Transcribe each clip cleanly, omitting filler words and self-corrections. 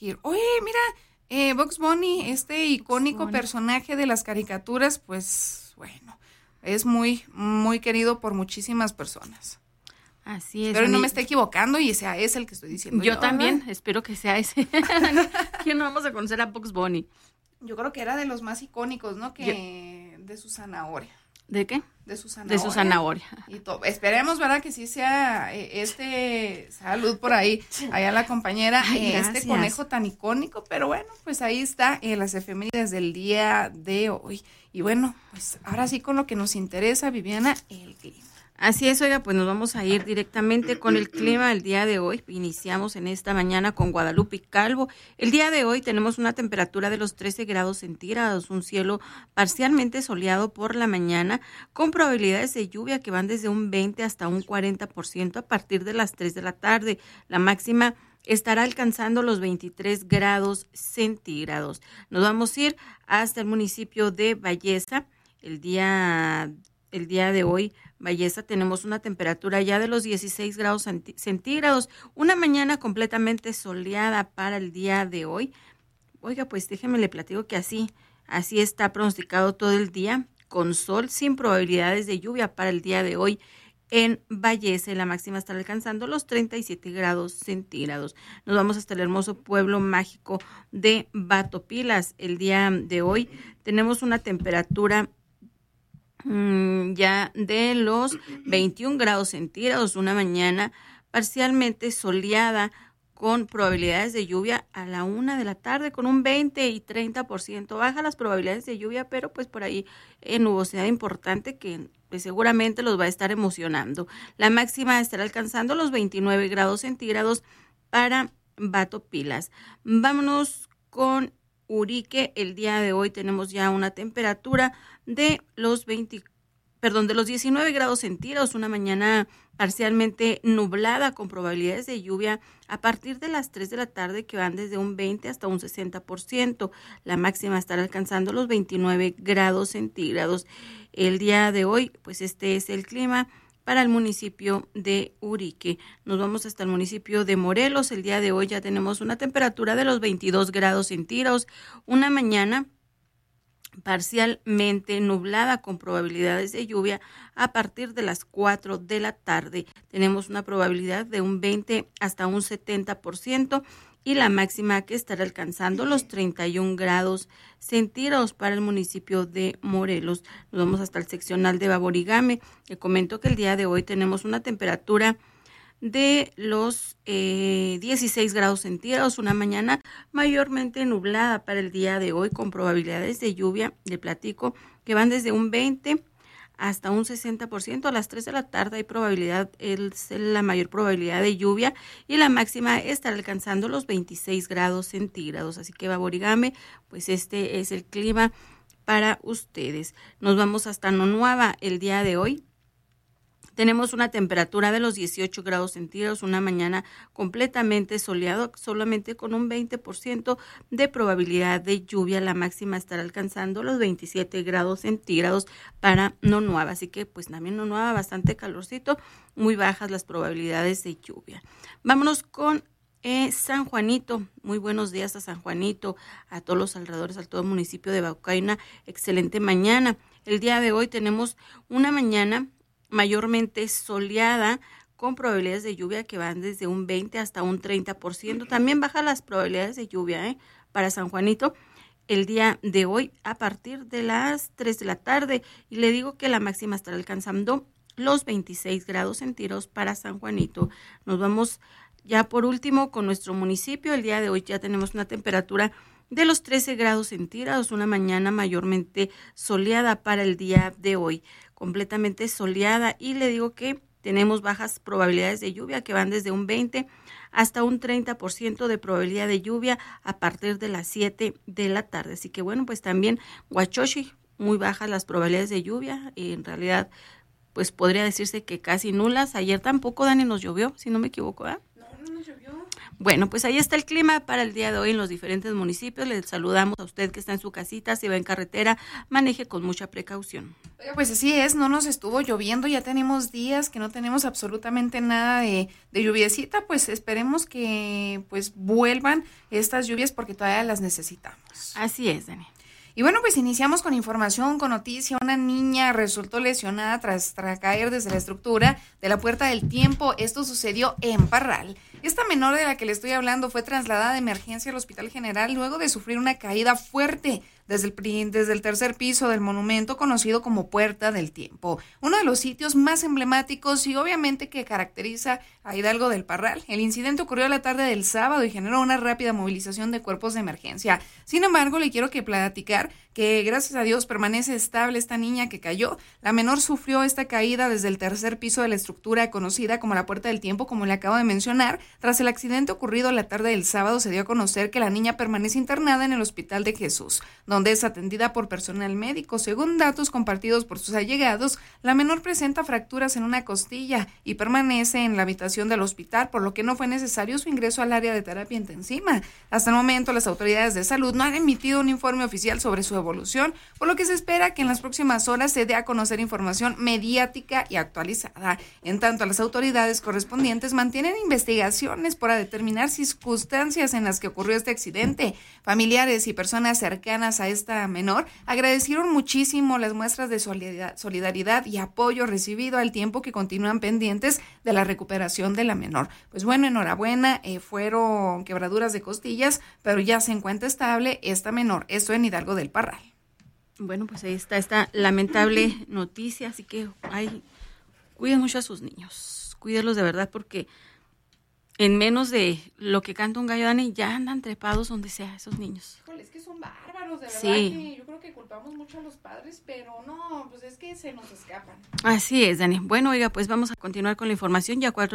Oye, mira, Bugs Bunny, este icónico personaje de las caricaturas, pues bueno, es muy, muy querido por muchísimas personas. Así es. Pero no me esté equivocando y sea ese el que estoy diciendo. Yo también, ¿verdad? Espero que sea ese. ¿Quién no vamos a conocer a Bugs Bunny? Yo creo que era de los más icónicos, ¿no? De su zanahoria. ¿De qué? De su zanahoria. De su zanahoria. Y esperemos, ¿verdad? Que sí sea salud por ahí, allá la compañera, este conejo tan icónico, pero bueno, pues ahí está las efemérides del día de hoy. Y bueno, pues ahora sí con lo que nos interesa, Viviana, el clima. Así es, oiga, pues nos vamos a ir directamente con el clima el día de hoy. Iniciamos en esta mañana con Guadalupe y Calvo. El día de hoy tenemos una temperatura de los 13 grados centígrados, un cielo parcialmente soleado por la mañana, con probabilidades de lluvia que van desde un 20 hasta un 40% a partir de las 3 de la tarde. La máxima estará alcanzando los 23 grados centígrados. Nos vamos a ir hasta el municipio de Valleza. El día de hoy, Valleza, tenemos una temperatura ya de los 16 grados centígrados, una mañana completamente soleada para el día de hoy. Oiga, pues déjeme le platico que así está pronosticado todo el día, con sol, sin probabilidades de lluvia para el día de hoy en Valleza. La máxima estará alcanzando los 37 grados centígrados. Nos vamos hasta el hermoso pueblo mágico de Batopilas. El día de hoy tenemos una temperatura ya de los 21 grados centígrados, una mañana parcialmente soleada con probabilidades de lluvia a la 1 de la tarde con un 20 y 30%. Baja las probabilidades de lluvia, pero pues por ahí nubosidad importante que pues seguramente los va a estar emocionando. La máxima estará alcanzando los 29 grados centígrados para Batopilas. Vámonos con Urique. El día de hoy tenemos ya una temperatura de los 19 grados centígrados, una mañana parcialmente nublada con probabilidades de lluvia a partir de las 3 de la tarde que van desde un 20 hasta un 60%. La máxima estará alcanzando los 29 grados centígrados. El día de hoy, pues este es el clima para el municipio de Urique. Nos vamos hasta el municipio de Morelos. El día de hoy ya tenemos una temperatura de los 22 grados centígrados, una mañana parcialmente nublada con probabilidades de lluvia a partir de las 4 de la tarde. Tenemos una probabilidad de un 20 hasta un 70% y la máxima que estará alcanzando los 31 grados centígrados para el municipio de Morelos. Nos vamos hasta el seccional de Baborigame. Le comento que el día de hoy tenemos una temperatura de los 16 grados centígrados, una mañana mayormente nublada para el día de hoy con probabilidades de lluvia, de platico, que van desde un 20 hasta un 60%. A las 3 de la tarde hay probabilidad, es la mayor probabilidad de lluvia y la máxima estará alcanzando los 26 grados centígrados. Así que Baborigame, pues este es el clima para ustedes. Nos vamos hasta Nonuava el día de hoy. Tenemos una temperatura de los 18 grados centígrados, una mañana completamente soleado, solamente con un 20% de probabilidad de lluvia. La máxima estará alcanzando los 27 grados centígrados para Nonuava. Así que pues también Nonuava bastante calorcito, muy bajas las probabilidades de lluvia. Vámonos con San Juanito. Muy buenos días a San Juanito, a todos los alrededores, a todo el municipio de Baucay. Una excelente mañana. El día de hoy tenemos una mañana mayormente soleada con probabilidades de lluvia que van desde un 20 hasta un 30%. También baja las probabilidades de lluvia para San Juanito el día de hoy a partir de las 3 de la tarde. Y le digo que la máxima estará alcanzando los 26 grados centígrados para San Juanito. Nos vamos ya por último con nuestro municipio. El día de hoy ya tenemos una temperatura de los 13 grados centígrados, una mañana mayormente soleada para el día de hoy, completamente soleada, y le digo que tenemos bajas probabilidades de lluvia que van desde un 20 hasta un 30% de probabilidad de lluvia a partir de las 7 de la tarde. Así que bueno, pues también Huachochi, muy bajas las probabilidades de lluvia, y en realidad pues podría decirse que casi nulas. Ayer tampoco, Dani, nos llovió, si no me equivoco, ¿eh? No nos llovió. Bueno, pues ahí está el clima para el día de hoy en los diferentes municipios. Les saludamos a usted que está en su casita, si va en carretera, maneje con mucha precaución. Oiga, pues así es, no nos estuvo lloviendo, ya tenemos días que no tenemos absolutamente nada de lluviecita, pues esperemos que pues vuelvan estas lluvias porque todavía las necesitamos. Así es, Dani. Y bueno, pues iniciamos con información, con noticia. Una niña resultó lesionada tras caer desde la estructura de la Puerta del Tiempo. Esto sucedió en Parral. Esta menor de la que le estoy hablando fue trasladada de emergencia al Hospital General luego de sufrir una caída fuerte desde el tercer piso del monumento conocido como Puerta del Tiempo, uno de los sitios más emblemáticos y obviamente que caracteriza a Hidalgo del Parral. El incidente ocurrió la tarde del sábado y generó una rápida movilización de cuerpos de emergencia. Sin embargo, le quiero platicar que gracias a Dios permanece estable esta niña que cayó. La menor sufrió esta caída desde el tercer piso de la estructura conocida como la Puerta del Tiempo, como le acabo de mencionar. Tras el accidente ocurrido la tarde del sábado, se dio a conocer que la niña permanece internada en el Hospital de Jesús, donde es atendida por personal médico. Según datos compartidos por sus allegados, la menor presenta fracturas en una costilla y permanece en la habitación del hospital, por lo que no fue necesario su ingreso al área de terapia intensiva. Hasta el momento, las autoridades de salud no han emitido un informe oficial sobre su evolución, por lo que se espera que en las próximas horas se dé a conocer información mediática y actualizada. En tanto, las autoridades correspondientes mantienen investigaciones para determinar circunstancias en las que ocurrió este accidente. Familiares y personas cercanas a esta menor agradecieron muchísimo las muestras de solidaridad y apoyo recibido al tiempo que continúan pendientes de la recuperación de la menor. Pues bueno, enhorabuena, fueron quebraduras de costillas, pero ya se encuentra estable esta menor, esto en Hidalgo del Parral. Bueno, pues ahí está esta lamentable noticia, así que cuiden mucho a sus niños, cuídenlos de verdad porque en menos de lo que canta un gallo, Dani, ya andan trepados donde sea esos niños. Híjole, es que son bárbaros, de verdad, sí. Que yo creo que culpamos mucho a los padres, pero no, pues es que se nos escapan. Así es, Dani. Bueno, oiga, pues vamos a continuar con la información, ya 6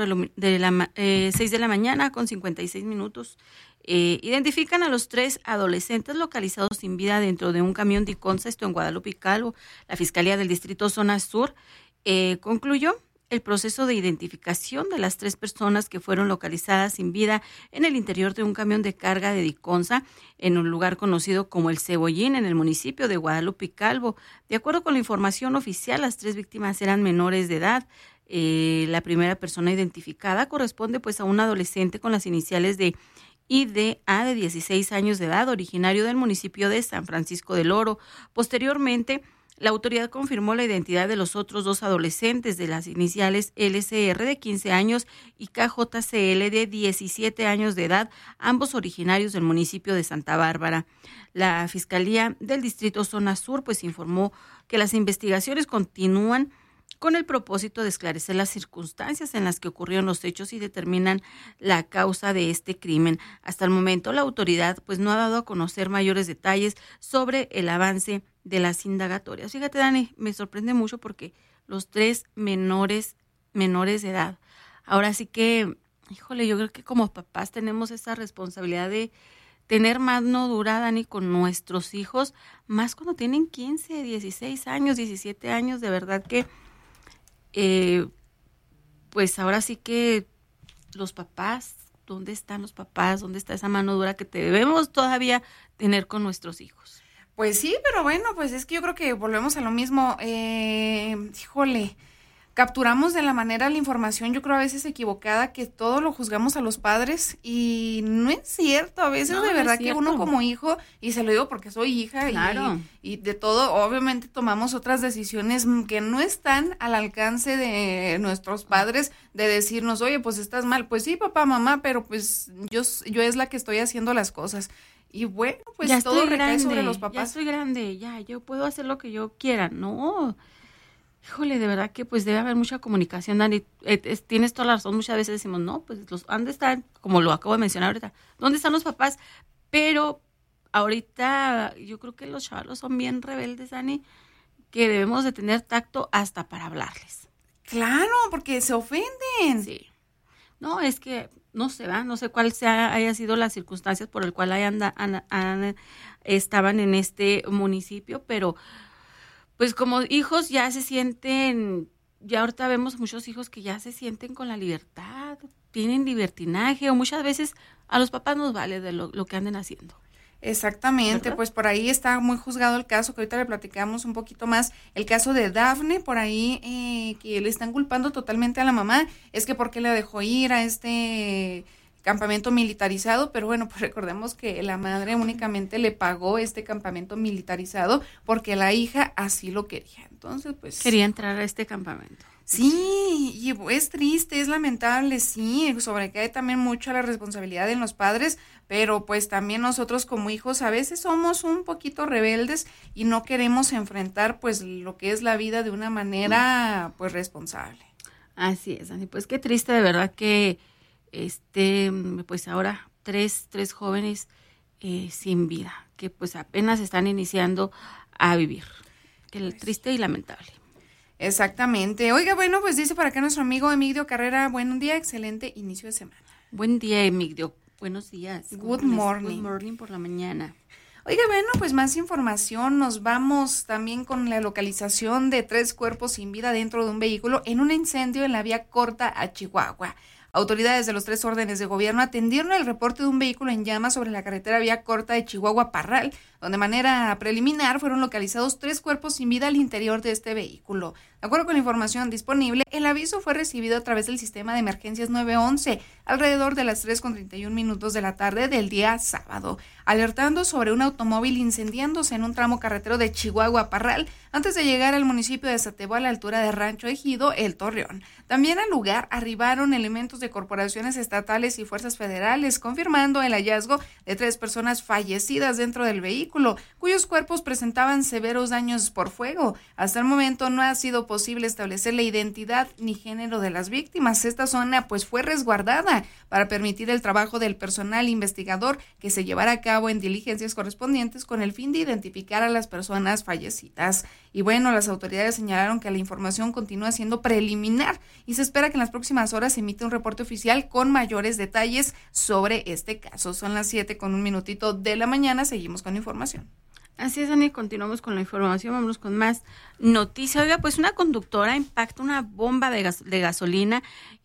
de la mañana con 56 minutos. Identifican a los 3 adolescentes localizados sin vida dentro de un camión Diconsa, esto en Guadalupe y Calvo. La Fiscalía del Distrito Zona Sur concluyó el proceso de identificación de las 3 personas que fueron localizadas sin vida en el interior de un camión de carga de Diconsa en un lugar conocido como El Cebollín, en el municipio de Guadalupe y Calvo. De acuerdo con la información oficial, las 3 víctimas eran menores de edad. La primera persona identificada corresponde pues a un adolescente con las iniciales de IDA de 16 años de edad, originario del municipio de San Francisco del Oro. Posteriormente, la autoridad confirmó la identidad de los otros 2 adolescentes de las iniciales LCR de 15 años y KJCL de 17 años de edad, ambos originarios del municipio de Santa Bárbara. La Fiscalía del Distrito Zona Sur pues informó que las investigaciones continúan con el propósito de esclarecer las circunstancias en las que ocurrieron los hechos y determinan la causa de este crimen. Hasta el momento, la autoridad pues no ha dado a conocer mayores detalles sobre el avance de las indagatorias. Fíjate, Dani, me sorprende mucho porque los 3 menores de edad. Ahora sí que, híjole, yo creo que como papás tenemos esa responsabilidad de tener mano dura, Dani, con nuestros hijos, más cuando tienen 15, 16 años, 17 años, de verdad que pues ahora sí que los papás, ¿dónde están los papás? ¿Dónde está esa mano dura que debemos todavía tener con nuestros hijos? Pues sí, pero bueno, pues es que yo creo que volvemos a lo mismo. Híjole, capturamos de la manera la información, yo creo a veces equivocada, que todo lo juzgamos a los padres y no es cierto. A veces de verdad que uno como hijo, y se lo digo porque soy hija, claro, y de todo, obviamente tomamos otras decisiones que no están al alcance de nuestros padres, de decirnos, oye, pues estás mal. Pues sí, papá, mamá, pero pues yo es la que estoy haciendo las cosas. Y bueno, pues ya todo recae sobre los papás. Ya estoy grande, ya, yo puedo hacer lo que yo quiera. No, híjole, de verdad que pues debe haber mucha comunicación, Dani. Tienes toda la razón, muchas veces decimos, no, pues ¿dónde están? Como lo acabo de mencionar ahorita, ¿dónde están los papás? Pero ahorita yo creo que los chavalos son bien rebeldes, Dani, que debemos de tener tacto hasta para hablarles. Claro, porque se ofenden. Sí. No, es que no sé cuál haya sido las circunstancias por el cual estaban en este municipio, pero pues como hijos ya se sienten ya ahorita vemos muchos hijos que ya se sienten con la libertad, tienen libertinaje, o muchas veces a los papás nos vale de lo que anden haciendo. Exactamente, ¿verdad? pues por ahí está muy juzgado el caso, que ahorita le platicamos un poquito más, el caso de Dafne, por ahí que le están culpando totalmente a la mamá, es que porque la dejó ir a este campamento militarizado, pero bueno, pues recordemos que la madre únicamente le pagó este campamento militarizado porque la hija así lo quería. Entonces, pues... quería entrar a este campamento. Sí, y es triste, es lamentable, sí, sobrecae también mucho la responsabilidad en los padres, pero pues también nosotros como hijos a veces somos un poquito rebeldes y no queremos enfrentar pues lo que es la vida de una manera pues responsable. Así es, Dani, pues qué triste de verdad que pues ahora tres jóvenes sin vida, que pues apenas están iniciando a vivir. Que triste y lamentable. Exactamente. Oiga, bueno, pues dice para acá nuestro amigo Emigdio Carrera, buen día, excelente inicio de semana. Buen día, Emigdio. Buenos días. Good morning. Good morning por la mañana. Oiga, bueno, pues más información, nos vamos también con la localización de 3 cuerpos sin vida dentro de un vehículo en un incendio en la vía corta a Chihuahua. Autoridades de los 3 órdenes de gobierno atendieron el reporte de un vehículo en llamas sobre la carretera vía corta de Chihuahua-Parral, donde de manera preliminar fueron localizados 3 cuerpos sin vida al interior de este vehículo. De acuerdo con la información disponible, el aviso fue recibido a través del sistema de emergencias 911 alrededor de las 3:31 de la tarde del día sábado, alertando sobre un automóvil incendiándose en un tramo carretero de Chihuahua-Parral antes de llegar al municipio de Satebo a la altura de Rancho Ejido, El Torreón. También al lugar arribaron elementos de corporaciones estatales y fuerzas federales, confirmando el hallazgo de 3 personas fallecidas dentro del vehículo, cuyos cuerpos presentaban severos daños por fuego. Hasta el momento no ha sido posible establecer la identidad ni género de las víctimas. Esta zona pues fue resguardada para permitir el trabajo del personal investigador que se llevará a cabo en diligencias correspondientes con el fin de identificar a las personas fallecidas. Y bueno, las autoridades señalaron que la información continúa siendo preliminar y se espera que en las próximas horas se emita un reporte oficial con mayores detalles sobre este caso. Son las 7:01 de la mañana, seguimos con información. Así es, Dani, continuamos con la información, vámonos con más noticias. Oiga, pues una conductora impacta una bomba de gasolina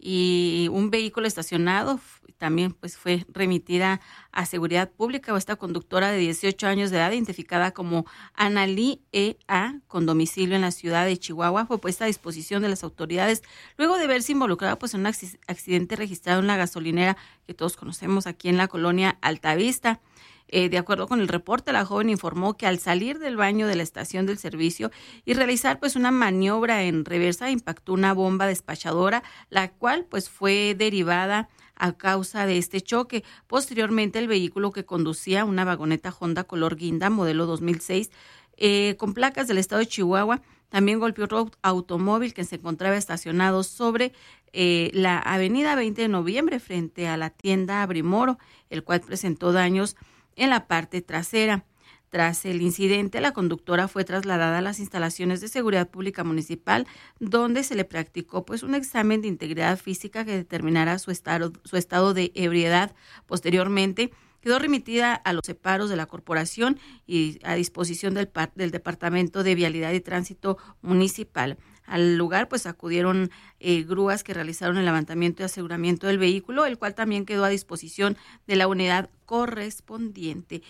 y un vehículo estacionado. También pues fue remitida a Seguridad Pública. Esta conductora de 18 años de edad, identificada como Analí E.A., con domicilio en la ciudad de Chihuahua, fue puesta a disposición de las autoridades luego de verse involucrada pues en un accidente registrado en la gasolinera que todos conocemos aquí en la colonia Altavista. De acuerdo con el reporte, la joven informó que al salir del baño de la estación del servicio y realizar pues una maniobra en reversa, impactó una bomba despachadora, la cual pues fue derivada a causa de este choque. Posteriormente, el vehículo que conducía, una vagoneta Honda color guinda, modelo 2006, con placas del estado de Chihuahua, también golpeó otro automóvil que se encontraba estacionado sobre la avenida 20 de noviembre frente a la tienda Abrimoro, el cual presentó daños en la parte trasera. Tras el incidente, la conductora fue trasladada a las instalaciones de Seguridad Pública Municipal, donde se le practicó pues un examen de integridad física que determinará su estado de ebriedad. Posteriormente, quedó remitida a los separos de la corporación y a disposición del Departamento de Vialidad y Tránsito Municipal. Al lugar pues acudieron grúas que realizaron el levantamiento y aseguramiento del vehículo, el cual también quedó a disposición de la unidad correspondiente.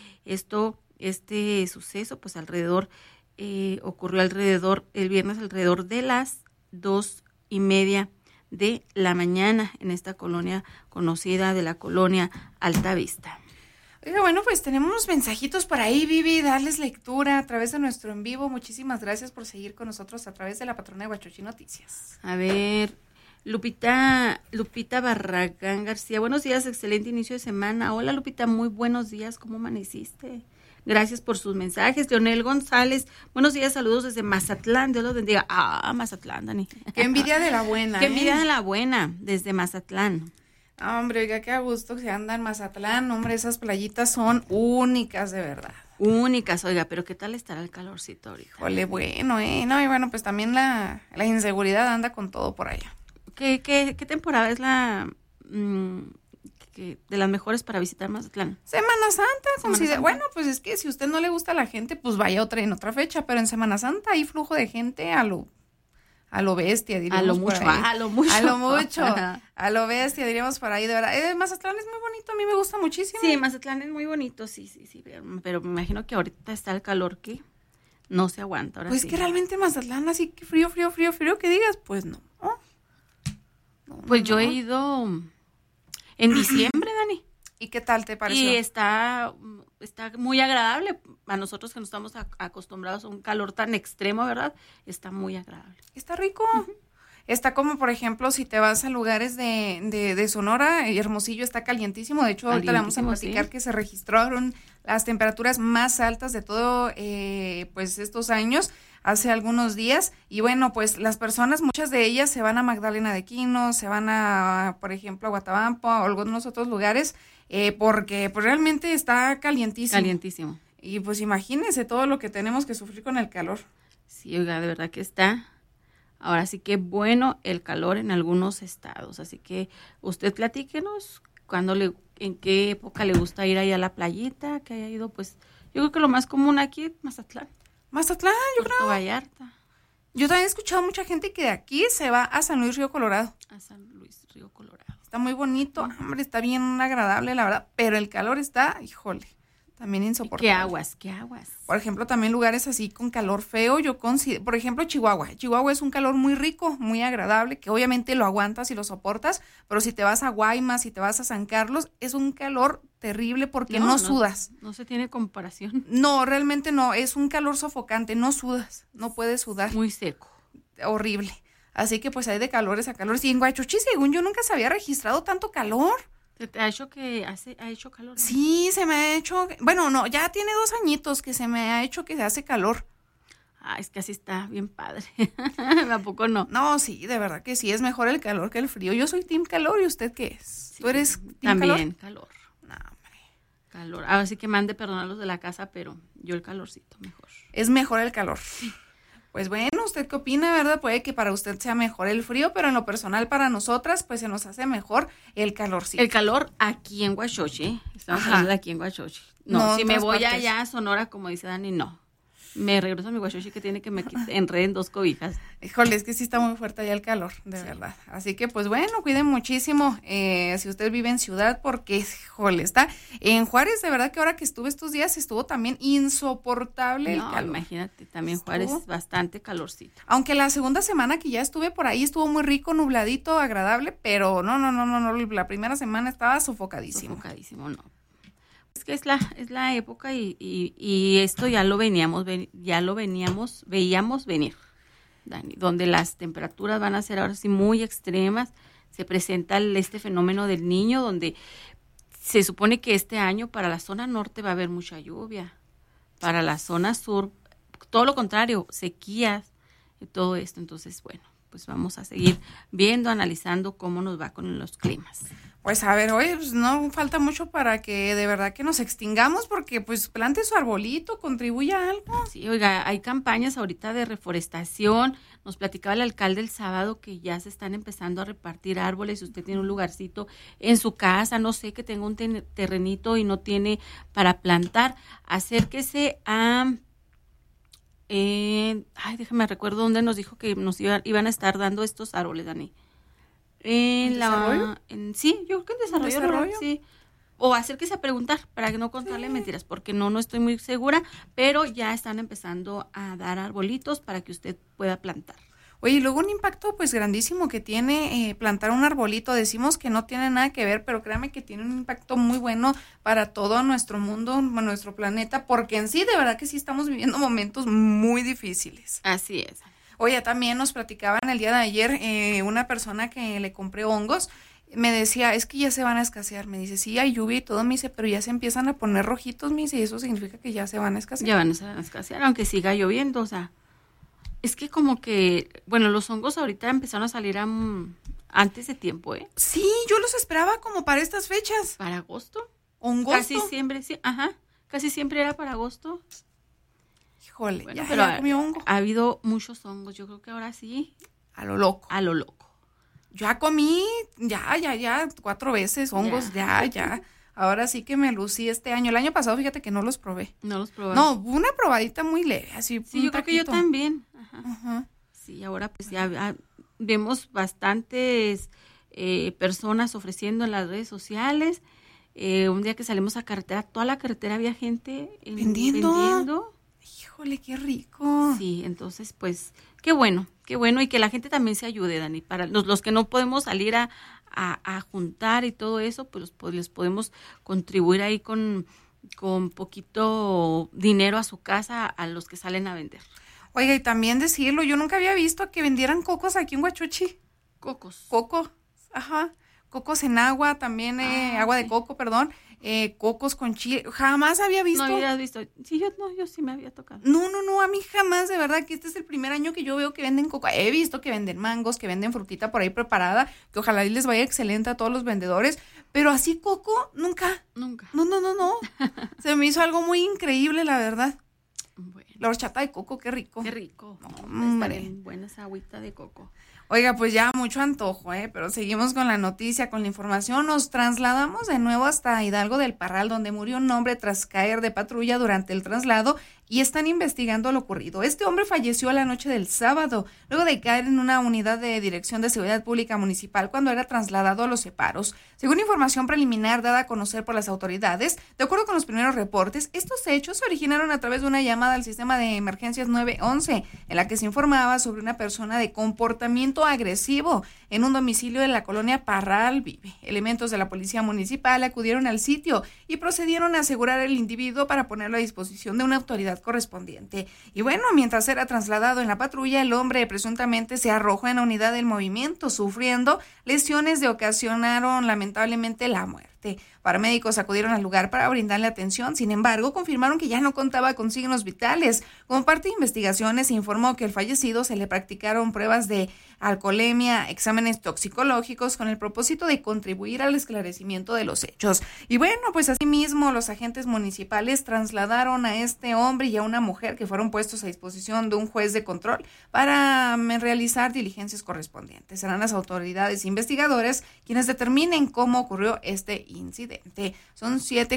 Este suceso pues ocurrió el viernes alrededor de las 2:30 de la mañana en esta colonia conocida de la colonia Altavista. Oiga, bueno, pues tenemos unos mensajitos por ahí, Vivi, darles lectura a través de nuestro en vivo. Muchísimas gracias por seguir con nosotros a través de la patrona de Huachochi Noticias. A ver, Lupita Barragán García, buenos días, excelente inicio de semana. Hola, Lupita, muy buenos días, ¿cómo amaneciste? Gracias por sus mensajes. Leonel González, buenos días, saludos desde Mazatlán, Dios los bendiga. Mazatlán, Dani. Qué envidia de la buena. Qué envidia de la buena, desde Mazatlán. Hombre, oiga, qué a gusto que se anda en Mazatlán. Hombre, esas playitas son únicas, de verdad. Únicas, oiga, pero ¿qué tal estará el calorcito ahorita? Jole, bueno, No, y bueno, pues también la inseguridad anda con todo por allá. ¿Qué temporada es de las mejores para visitar Mazatlán? Semana Santa. Bueno, pues es que si a usted no le gusta la gente, pues vaya en otra fecha, pero en Semana Santa hay flujo de gente a lo a lo bestia, diríamos. A lo mucho, a lo mucho. A lo mucho, a lo bestia, diríamos por ahí, de verdad. Mazatlán es muy bonito, a mí me gusta muchísimo. Sí, Mazatlán es muy bonito, sí, pero me imagino que ahorita está el calor que no se aguanta. Ahora pues sí. que realmente Mazatlán, así que frío, que digas, pues no. Pues yo he ido en diciembre, Dani. ¿Y qué tal te pareció? Y está muy agradable. A nosotros que no estamos acostumbrados a un calor tan extremo, ¿verdad? Está muy agradable. Está rico. Uh-huh. Está como, por ejemplo, si te vas a lugares de Sonora, Hermosillo está calientísimo. De hecho, ahorita le vamos a platicar que se registraron las temperaturas más altas de todo, pues, estos años, hace algunos días. Y bueno, pues, las personas, muchas de ellas se van a Magdalena de Quino, se van a, por ejemplo, a Guatabampo, o algunos otros lugares, porque pues realmente está calientísimo. Calientísimo. Y pues imagínense todo lo que tenemos que sufrir con el calor. Sí, oiga, de verdad que está. Ahora sí que bueno el calor en algunos estados. Así que usted platíquenos en qué época le gusta ir ahí a la playita, que haya ido, pues, yo creo que lo más común aquí es Mazatlán. Mazatlán, yo creo. Puerto Vallarta. Yo también he escuchado mucha gente que de aquí se va a San Luis Río Colorado. A San Luis Río Colorado. Está muy bonito, hombre, está bien agradable, la verdad, pero el calor está, híjole, también insoportable. ¿Qué aguas? Por ejemplo, también lugares así con calor feo, yo considero, por ejemplo, Chihuahua. Chihuahua es un calor muy rico, muy agradable, que obviamente lo aguantas y lo soportas, pero si te vas a Guaymas, si te vas a San Carlos, es un calor terrible porque no sudas. No se tiene comparación. No, realmente no, es un calor sofocante, no sudas, no puedes sudar. Muy seco. Horrible. Así que pues hay de calores a calores. Y en Huachuchi, según yo, nunca se había registrado tanto calor. ¿Se te ha hecho ha hecho calor? ¿No? Sí, se me ha hecho, bueno, no, ya tiene 2 añitos que se me ha hecho que se hace calor. Ah, es que así está bien padre. ¿A poco no? No, sí, de verdad que sí, es mejor el calor que el frío. Yo soy team calor, ¿y usted qué es? Sí, ¿Tú eres team también calor? No, hombre. Calor. Ahora sí que mande perdonar a los de la casa, pero yo el calorcito mejor. Es mejor el calor. Sí. Pues bueno, ¿usted qué opina, verdad? Puede que para usted sea mejor el frío, pero en lo personal para nosotras, pues se nos hace mejor el calorcito. El calor aquí en Huachochi, estamos hablando de aquí en Huachochi. No, si me voy allá a Sonora, como dice Dani, no. Me regreso a mi Huachochi que tiene que me enreden 2 cobijas. Híjole, es que sí está muy fuerte allá el calor, de verdad. Así que, pues bueno, cuiden muchísimo si usted vive en ciudad, porque, híjole, está en Juárez, de verdad que ahora que estuve estos días estuvo también insoportable el calor. Imagínate, también Juárez bastante calorcito. Aunque la segunda semana que ya estuve por ahí estuvo muy rico, nubladito, agradable, pero no, la primera semana estaba sofocadísimo. Sofocadísimo, no. Es que es la época y esto ya lo veíamos venir, Dani, donde las temperaturas van a ser ahora sí muy extremas. Se presenta este fenómeno del Niño, donde se supone que este año para la zona norte va a haber mucha lluvia, para la zona sur, todo lo contrario, sequías y todo esto. Entonces, bueno, pues vamos a seguir viendo, analizando cómo nos va con los climas. Pues a ver, oye, pues no falta mucho para que de verdad que nos extingamos, porque pues plante su arbolito, contribuya a algo. Sí, oiga, hay campañas ahorita de reforestación. Nos platicaba el alcalde el sábado que ya se están empezando a repartir árboles. Si usted tiene un lugarcito en su casa, no sé, que tenga un terrenito y no tiene para plantar, acérquese a... déjame recuerdo dónde nos dijo que nos iban a estar dando estos árboles, Dani. ¿En desarrollo? Sí, yo creo que en desarrollo. Sí. O acérquese a preguntar para que no contarle mentiras, porque no estoy muy segura, pero ya están empezando a dar arbolitos para que usted pueda plantar. Oye, y luego un impacto pues grandísimo que tiene plantar un arbolito. Decimos que no tiene nada que ver, pero créame que tiene un impacto muy bueno para todo nuestro mundo, nuestro planeta, porque en sí, de verdad que sí estamos viviendo momentos muy difíciles. Así es. Oye, también nos platicaban el día de ayer una persona que le compré hongos, me decía, es que ya se van a escasear. Me dice, sí, hay lluvia y todo, me dice, pero ya se empiezan a poner rojitos, me dice, y eso significa que ya se van a escasear. Ya van a escasear, aunque siga lloviendo, o sea, es que como que, bueno, los hongos ahorita empezaron a salir antes de tiempo, ¿eh? Sí, yo los esperaba como para estas fechas. ¿Para agosto? ¿Hongosto? Casi siempre, sí, casi siempre era para agosto. Híjole, bueno, pero ya comí hongo. Ha habido muchos hongos, yo creo que ahora sí. A lo loco. Ya comí, 4 veces hongos, ya. Ahora sí que me lucí este año. El año pasado, fíjate que no los probé. No los probé. No, una probadita muy leve, así. Sí, yo creo que yo también. Ajá. Ajá. Sí, ahora pues ya vemos bastantes personas ofreciendo en las redes sociales. Un día que salimos a carretera, toda la carretera había gente vendiendo. Híjole, qué rico. Sí, entonces pues qué bueno, y que la gente también se ayude, Dani, para los que no podemos salir a juntar y todo eso, pues les podemos contribuir ahí con poquito dinero a su casa a los que salen a vender. Oiga, y también decirlo, yo nunca había visto que vendieran cocos aquí en Huachuchi. Cocos, ajá. Cocos en agua, también agua de coco, perdón. Cocos con chile. Jamás había visto. No habías visto. Sí, yo sí me había tocado. No, a mí jamás, de verdad, que este es el primer año que yo veo que venden coco. He visto que venden mangos, que venden frutita por ahí preparada, que ojalá les vaya excelente a todos los vendedores, pero así coco, nunca. No. Se me hizo algo muy increíble, la verdad. Bueno. La horchata de coco, qué rico. Qué rico. Buenas agüitas de coco. Oiga, pues ya mucho antojo, pero seguimos con la noticia, con la información. Nos trasladamos de nuevo hasta Hidalgo del Parral, donde murió un hombre tras caer de patrulla durante el traslado y están investigando lo ocurrido. Este hombre falleció la noche del sábado, luego de caer en una unidad de Dirección de Seguridad Pública Municipal cuando era trasladado a Los Separos. Según información preliminar dada a conocer por las autoridades, de acuerdo con los primeros reportes, estos hechos se originaron a través de una llamada al sistema de emergencias 911, en la que se informaba sobre una persona de comportamiento agresivo en un domicilio de la colonia Parral Vive. Elementos de la policía municipal acudieron al sitio y procedieron a asegurar al individuo para ponerlo a disposición de una autoridad correspondiente. Y bueno, mientras era trasladado en la patrulla, el hombre presuntamente se arrojó en la unidad del movimiento, sufriendo lesiones que ocasionaron lamentablemente la muerte. Paramédicos acudieron al lugar para brindarle atención, sin embargo, confirmaron que ya no contaba con signos vitales. Como parte de investigaciones, se informó que al fallecido se le practicaron pruebas de alcoholemia, exámenes toxicológicos con el propósito de contribuir al esclarecimiento de los hechos. Y bueno, pues asimismo, los agentes municipales trasladaron a este hombre y a una mujer que fueron puestos a disposición de un juez de control para realizar diligencias correspondientes. Serán las autoridades investigadoras quienes determinen cómo ocurrió este incidente. Son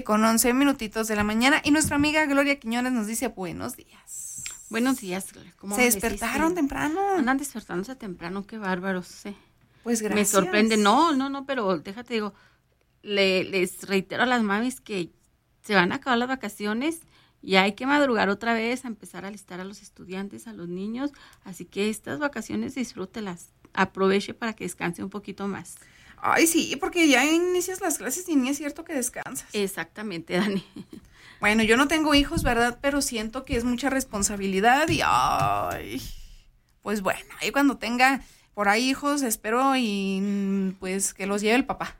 7:11 de la mañana y nuestra amiga Gloria Quiñones nos dice buenos días. Buenos días, ¿cómo se despertaron temprano? Andan despertándose temprano, qué bárbaros, sí. Pues gracias. Me sorprende, no, pero déjate digo, les reitero a las mamis que se van a acabar las vacaciones y hay que madrugar otra vez a empezar a alistar a los estudiantes, a los niños, así que estas vacaciones disfrútelas, aproveche para que descanse un poquito más. Ay, sí, porque ya inicias las clases y ni es cierto que descansas. Exactamente, Dani. Bueno, yo no tengo hijos, ¿verdad? Pero siento que es mucha responsabilidad y ay, pues bueno, ahí cuando tenga por ahí hijos, espero y pues que los lleve el papá.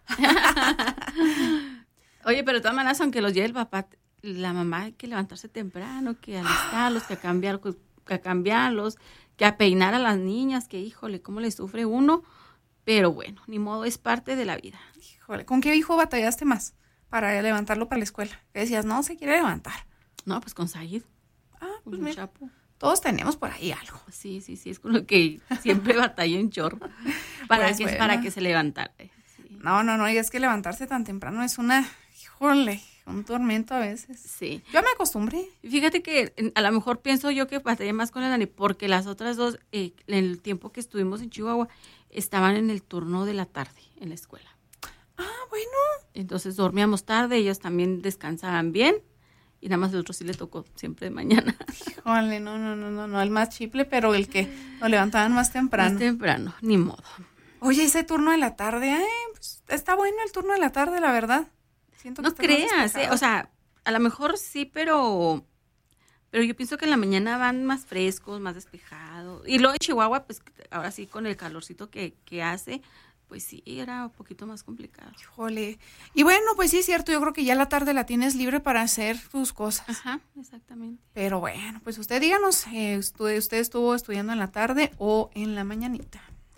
Oye, pero de todas maneras, aunque los lleve el papá, la mamá hay que levantarse temprano, que alistarlos, que a cambiarlos, que a peinar a las niñas, que híjole, cómo le sufre uno. Pero bueno, ni modo, es parte de la vida. Híjole, ¿con qué hijo batallaste más para levantarlo para la escuela? Que decías, no, se quiere levantar. No, pues con Said. Pues mira, Chapo. Todos tenemos por ahí algo. Sí, es con lo que siempre batallé un chorro para que se levantara. Sí. No, y es que levantarse tan temprano es un tormento a veces. Sí. Yo me acostumbré. Fíjate que a lo mejor pienso yo que batallé más con la Dani, porque las otras dos, en el tiempo que estuvimos en Chihuahua, estaban en el turno de la tarde en la escuela. Bueno. Entonces dormíamos tarde, ellos también descansaban bien, y nada más el otro sí le tocó siempre de mañana. Híjole, no, el más chiple, pero el que lo levantaban más temprano. Más temprano, ni modo. Oye, ese turno de la tarde, pues está bueno el turno de la tarde, la verdad. Siento que no creas, o sea, a lo mejor sí, pero yo pienso que en la mañana van más frescos, más despejados. Y luego en Chihuahua, pues ahora sí con el calorcito que hace, pues sí, era un poquito más complicado. Híjole. Y bueno, pues sí es cierto, yo creo que ya la tarde la tienes libre para hacer tus cosas. Ajá, exactamente. Pero bueno, pues usted díganos, ¿usted estuvo estudiando en la tarde o en la mañanita?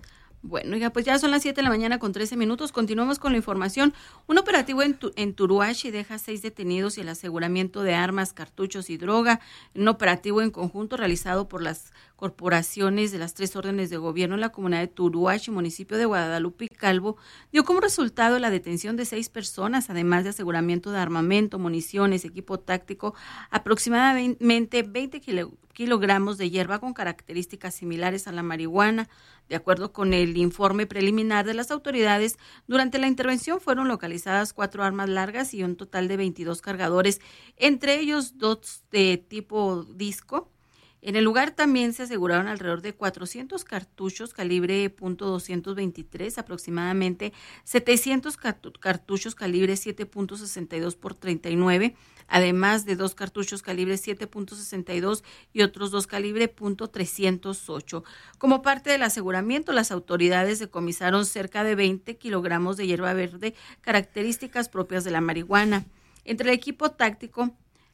Bueno, ya pues ya son las 7 de la mañana con 13 minutos. Continuamos con la información. Un operativo en Turuachi deja 6 detenidos y el aseguramiento de armas, cartuchos y droga. Un operativo en conjunto realizado por las corporaciones de las 3 órdenes de gobierno en la comunidad de Turuachi, municipio de Guadalupe y Calvo, dio como resultado la detención de 6 personas, además de aseguramiento de armamento, municiones, equipo táctico, aproximadamente 20 kilogramos de hierba con características similares a la marihuana. De acuerdo con el informe preliminar de las autoridades, durante la intervención fueron localizadas 4 armas largas y un total de 22 cargadores, entre ellos 2 de tipo disco. En el lugar también se aseguraron alrededor de 400 cartuchos calibre .223, aproximadamente 700 cartuchos calibre 7.62 por 39, además de 2 cartuchos calibre 7.62 y otros 2 calibre .308. Como parte del aseguramiento, las autoridades decomisaron cerca de 20 kilogramos de hierba verde, características propias de la marihuana. Entre el equipo táctico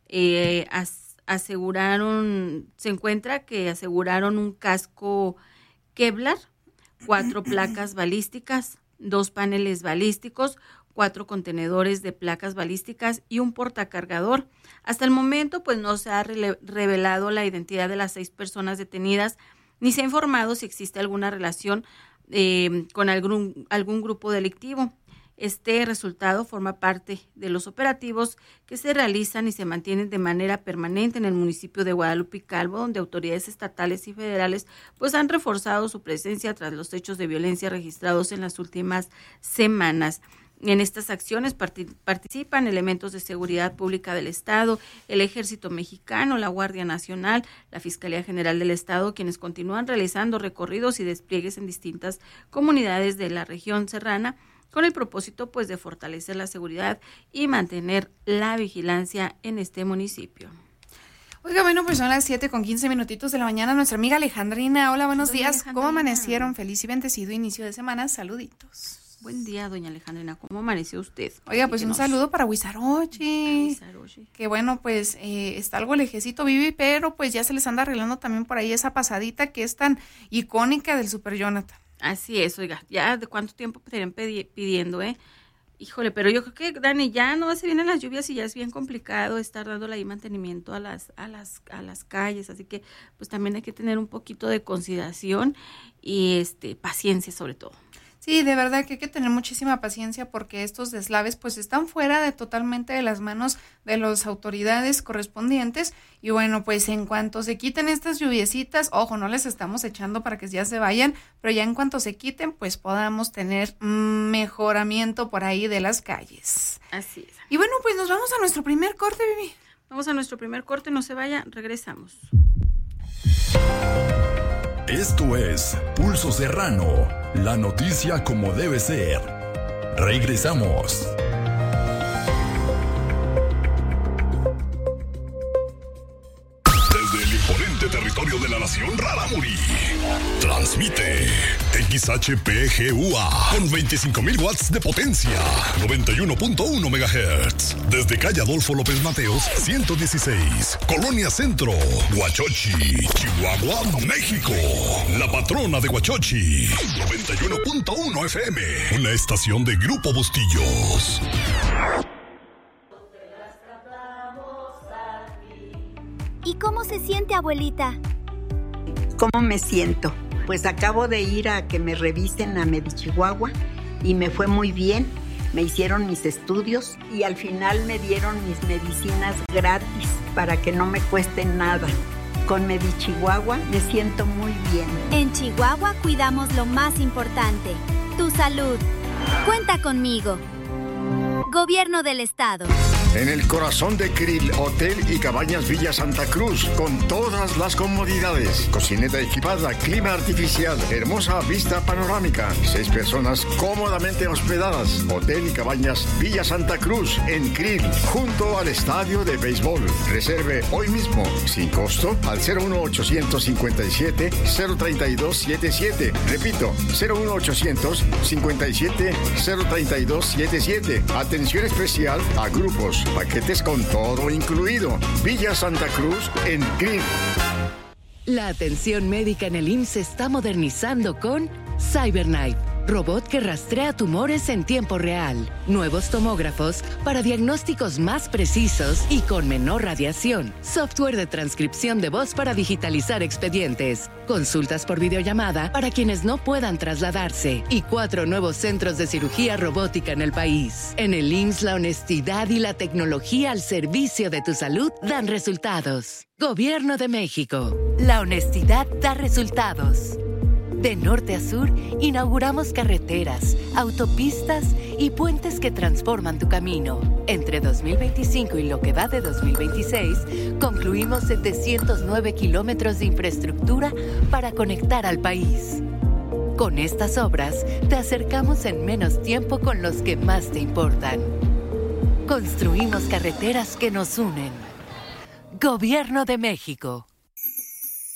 se encuentra que aseguraron un casco Kevlar, 4 placas balísticas, 2 paneles balísticos, 4 contenedores de placas balísticas y un portacargador. Hasta el momento, pues no se ha revelado la identidad de las 6 personas detenidas, ni se ha informado si existe alguna relación con algún grupo delictivo. Este resultado forma parte de los operativos que se realizan y se mantienen de manera permanente en el municipio de Guadalupe y Calvo, donde autoridades estatales y federales pues han reforzado su presencia tras los hechos de violencia registrados en las últimas semanas. En estas acciones participan elementos de seguridad pública del Estado, el Ejército Mexicano, la Guardia Nacional, la Fiscalía General del Estado, quienes continúan realizando recorridos y despliegues en distintas comunidades de la región serrana, con el propósito pues de fortalecer la seguridad y mantener la vigilancia en este municipio. Oiga, bueno, pues son las 7:15 de la mañana. Nuestra amiga Alejandrina, hola, buenos días. ¿Cómo amanecieron? Feliz y bendecido inicio de semana. Saluditos. Buen día, doña Alejandrina. ¿Cómo amaneció usted? Oiga, pues un saludo para Huizarochi. Que bueno, pues está algo lejecito, Vivi, pero pues ya se les anda arreglando también por ahí esa pasadita que es tan icónica del Super Jonathan. Así es, oiga, ya de cuánto tiempo estarían pidiendo, Híjole, pero yo creo que, Dani, ya no se vienen las lluvias y ya es bien complicado estar dándole ahí mantenimiento a las calles, así que pues también hay que tener un poquito de consideración y paciencia sobre todo. Sí, de verdad que hay que tener muchísima paciencia porque estos deslaves pues están fuera totalmente de las manos de las autoridades correspondientes y bueno, pues en cuanto se quiten estas lluviecitas, ojo, no les estamos echando para que ya se vayan, pero ya en cuanto se quiten pues podamos tener mejoramiento por ahí de las calles. Así es. Y bueno, pues nos vamos a nuestro primer corte, Vivi. Vamos a nuestro primer corte, no se vaya, regresamos. Esto es Pulso Serrano, la noticia como debe ser. Regresamos. Desde el imponente territorio de la nación Rarámuri, transmite XHPGUA con 25,000 watts de potencia, 91.1 MHz. Desde calle Adolfo López Mateos, 116, Colonia Centro, Huachochi, Chihuahua, México. La patrona de Huachochi, 91.1 FM, una estación de Grupo Bustillos. ¿Y cómo se siente, abuelita? ¿Cómo me siento? Pues acabo de ir a que me revisen a Medichihuahua y me fue muy bien. Me hicieron mis estudios y al final me dieron mis medicinas gratis para que no me cueste nada. Con Medichihuahua me siento muy bien. En Chihuahua cuidamos lo más importante, tu salud. Cuenta conmigo. Gobierno del Estado. En el corazón de Krill, Hotel y Cabañas Villa Santa Cruz, con todas las comodidades. Cocineta equipada, clima artificial, hermosa vista panorámica. 6 personas cómodamente hospedadas. Hotel y Cabañas Villa Santa Cruz, en Krill, junto al estadio de béisbol. Reserve hoy mismo, sin costo, al 01857-03277. Repito, 01800-57-03277. Atención especial a grupos, paquetes con todo incluido. Villa Santa Cruz en Green. La atención médica en el IMSS se está modernizando con CyberKnife, robot que rastrea tumores en tiempo real. Nuevos tomógrafos para diagnósticos más precisos y con menor radiación. Software de transcripción de voz para digitalizar expedientes. Consultas por videollamada para quienes no puedan trasladarse. Y 4 nuevos centros de cirugía robótica en el país. En el IMSS, la honestidad y la tecnología al servicio de tu salud dan resultados. Gobierno de México. La honestidad da resultados. De norte a sur, inauguramos carreteras, autopistas y puentes que transforman tu camino. Entre 2025 y lo que va de 2026, concluimos 709 kilómetros de infraestructura para conectar al país. Con estas obras, te acercamos en menos tiempo con los que más te importan. Construimos carreteras que nos unen. Gobierno de México.